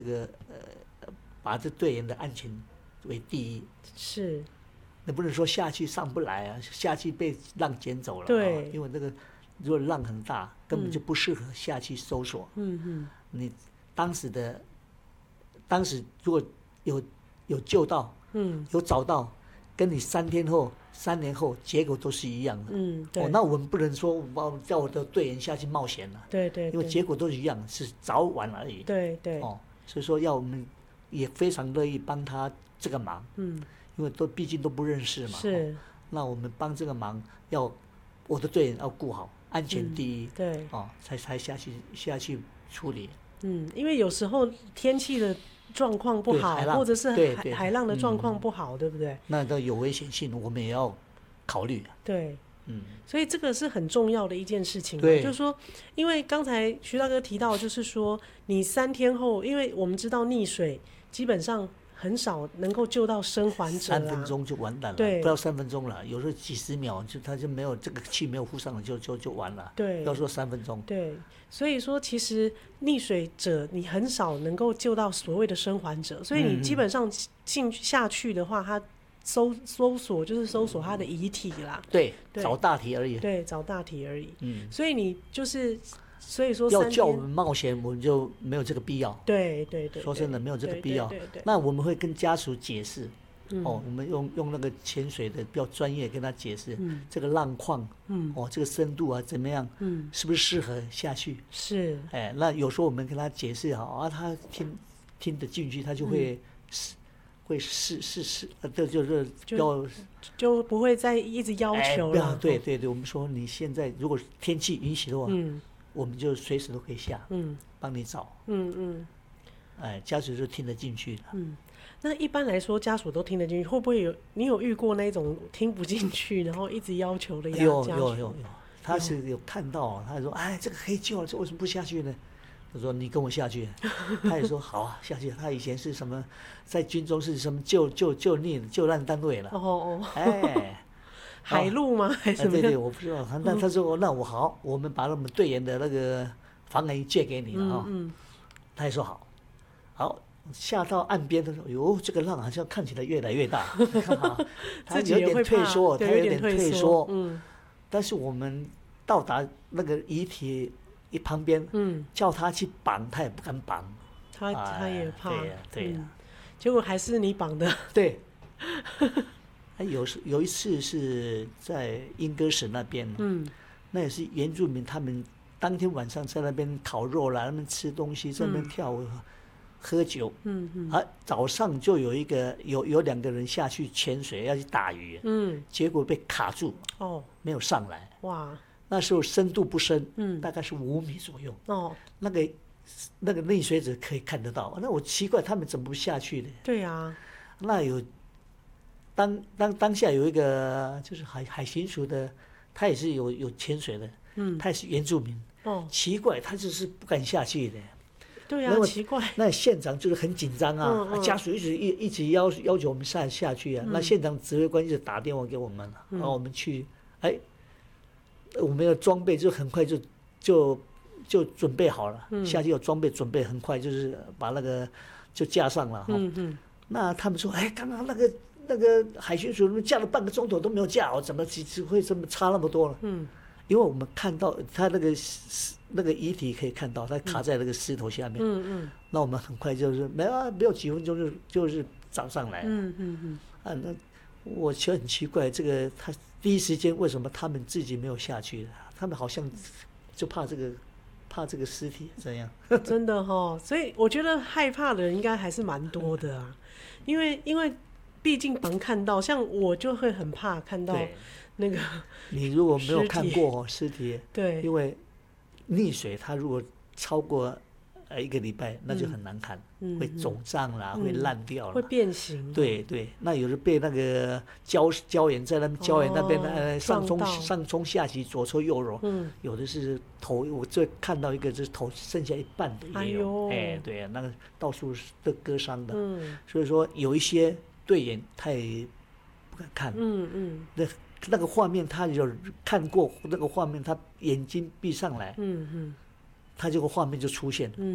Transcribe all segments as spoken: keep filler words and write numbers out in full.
这个呃，把这队员的安全为第一。 是， 你不能说下去上不来啊，下去被浪捡走了。 对， 哦、因为那个如果浪很大，根本就不适合下去搜索。 嗯嗯， 你当时的当时如果有有救到， 嗯， 有找到，跟你三天后、三年后结果都是一样的。 嗯，对。 哦，那我们不能说我叫我的队员下去冒险了。 对对对， 因为结果都是一样，是早晚而已。 对对。 哦，所以说要我们也非常乐意帮他这个忙。嗯，因为都毕竟都不认识嘛。 是。 哦、那我们帮这个忙，要我的队员要顾好，安全第一。 嗯、对。 哦，才才下去下去处理。 嗯，因为有时候天气的状况不好，或者是海海浪的状况不好，嗯、对不对？ 那都有危险性，我们也要考虑。 对， 嗯， 所以这个是很重要的一件事情。 对， 就是说，因为刚才徐大哥提到，就是说你三天后，因为我们知道溺水基本上很少能够救到生还者、啊， 三分钟就完蛋了， 对， 不到三分钟了，有时候几十秒就他就没有这个气没有呼上了，就就就完了。 对， 不要说三分钟。 对，所以说其实溺水者你很少能够救到所谓的生还者，所以你基本上进下去的话，他搜搜索就是搜索他的遗体啦， 对，对，找大体而已。 对，找大体而已。 嗯， 所以你就是所以说要叫我们冒险，我们就没有这个必要。 对对 对, 对， 说真的没有这个必要。 对对对对， 那我们会跟家属解释。 嗯、 哦，我们用用那个潜水的比较专业跟他解释， 嗯、 这个浪况， 嗯， 哦，这个深度啊怎么样， 嗯， 是不是适合下去？ 是， 哎，那有时候我们跟他解释好啊，他听听得进去，他就会、嗯、会试试试，这就是要就不会再一直要求了。 哎、对对对，我们说你现在如果天气允许的话， 嗯， 我们就随时都可以下， 嗯， 帮你找， 嗯嗯， 哎，家属就听得进去了， 嗯。那一般来说，家属都听得进去，会不会有你有遇过那种听不进去，然后一直要求的家属？ 有有有有，他是有看到，他说：“哎，这个可以救了，这为什么不下去呢？”他说：“你跟我下去。”他也说：“好啊，下去。”他以前是什么，在军中是什么救救救溺救难单位了。 哦哦， 哎， 海陆吗？还是什么？ 对对，我不知道。那他说：“那我好，我们把我们队员的那个防寒衣借给你了啊。”嗯嗯，他也说好，好。下到岸边的时候，哟，这个浪好像看起来越来越大，他有点退缩，他有点退缩。嗯，但是我们到达那个遗体一旁边，嗯，叫他去绑，他也不敢绑， 他他也怕， 对呀对呀、 嗯，结果还是你绑的。 对，还有有一次是在英歌省那边，嗯，那也是原住民，他们当天晚上在那边烤肉啦，他们吃东西，在那边跳舞。嗯喝酒，嗯嗯，啊，早上就有一个有有两个人下去潜水要去打鱼，嗯，结果被卡住，哦，没有上来，哇，那时候深度不深，嗯，大概是五米左右，哦，那个那个溺水者可以看得到，那我奇怪他们怎么不下去呢？ 对啊， 那有当当当下有一个就是海海巡署的，他也是有有潜水的，嗯，他也是原住民，哦，奇怪他就是不敢下去的。 对啊，奇怪。 那现场就是很紧张啊，嗯嗯、家属一直一一直要要求我们下下去啊。嗯、那现场指挥官就打电话给我们了，嗯、然后我们去，哎，我们的装备就很快就就就准备好了，嗯、下去有装备准备很快就是把那个就架上了哈。嗯嗯、那他们说，哎，刚刚那个那个海巡署架了半个钟头都没有架好，怎么只会这么差那么多了？嗯，因为我们看到他那个。那个遗体可以看到，它卡在那个石头下面。嗯嗯。那我们很快就是没有没有几分钟就就是找上来了。嗯嗯嗯。啊，那我觉得很奇怪，这个他第一时间为什么他们自己没有下去？他们好像就怕这个怕这个尸体这样。 真的哈、哦，所以我觉得害怕的人应该还是蛮多的啊，因为因为毕竟能看到，像我就会很怕看到那个。 你如果没有看过尸体， 对， 因为。溺水，它如果超过呃一个礼拜，那就很难看，嗯、会肿胀啦，嗯、会烂掉啦， 会变形。 对对，那有的被那个胶胶原在那胶原那边、哦、呃上冲上冲下洗，左搓右揉，嗯、有的是头，我这看到一个就是头剩下一半的也有，哎, 哎对啊，那个到处都割伤的，嗯、所以说有一些队员他也不敢看，嗯嗯，那。那个画面他有看过，那个画面他眼睛闭上来，嗯嗯，他这个画面就出现，嗯，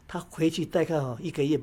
他回去大概哦一个月